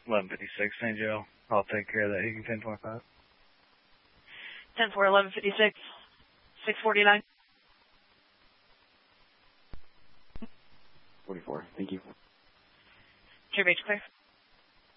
1156, St. Joe. I'll take care of that. You can 1025. 10-4, 1156, 649. 44. Thank you. Clear, base clear.